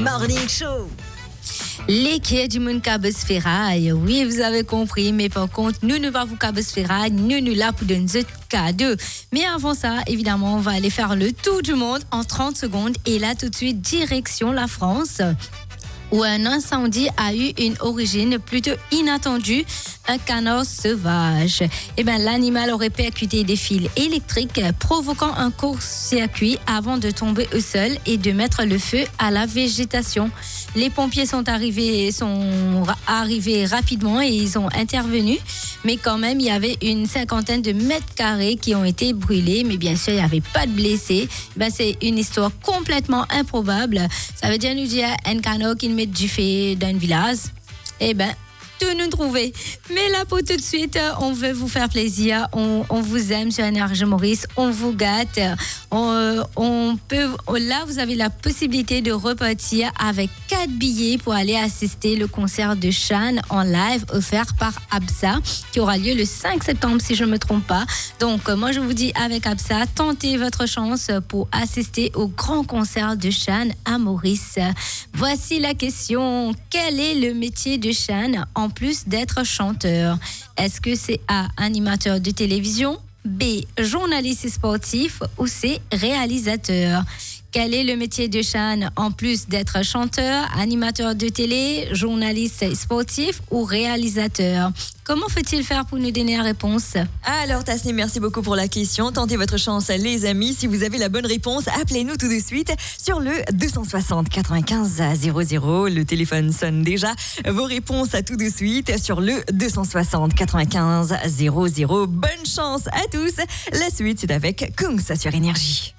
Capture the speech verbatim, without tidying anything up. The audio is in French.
Morning Show. Les quais du monde cabesferaille, oui, vous avez compris, mais par contre, nous ne pas vous cabesferaille, nous nous là pour donner un cadeau. Mais avant ça, évidemment, on va aller faire le tour du monde en trente secondes. Et là, tout de suite, direction la France, où un incendie a eu une origine plutôt inattendue, un canard sauvage. Eh ben, l'animal aurait percuté des fils électriques, provoquant un court-circuit avant de tomber au sol et de mettre le feu à la végétation. Les pompiers sont arrivés, sont arrivés rapidement et ils ont intervenu, mais quand même, il y avait une cinquantaine de mètres carrés qui ont été brûlés, mais bien sûr, il n'y avait pas de blessés. Ben, c'est une histoire complètement improbable. Ça veut dire nous dire un canard qui met du feu dans un village. Eh ben, tout nous trouver. Mais là, pour tout de suite, on veut vous faire plaisir. On, on vous aime sur Énergie Maurice. On vous gâte. On, on peut, là, vous avez la possibilité de repartir avec quatre billets pour aller assister le concert de Chan en live offert par Absa, qui aura lieu le cinq septembre, si je ne me trompe pas. Donc, moi, je vous dis avec Absa, tentez votre chance pour assister au grand concert de Chan à Maurice. Voici la question. Quel est le métier de Chan en plus d'être chanteur? Est-ce que c'est A, animateur de télévision, B, journaliste sportif ou C, réalisateur? Quel est le métier de Chan en plus d'être chanteur, animateur de télé, journaliste sportif ou réalisateur? Comment faut-il faire pour nous donner la réponse? Alors Tasnim, merci beaucoup pour la question. Tentez votre chance les amis. Si vous avez la bonne réponse, appelez-nous tout de suite sur le deux cent soixante quatre-vingt-quinze zéro zéro. Le téléphone sonne déjà. Vos réponses à tout de suite sur le deux cent soixante quatre-vingt-quinze zéro zéro. Bonne chance à tous. La suite, c'est avec Kungs sur Énergie.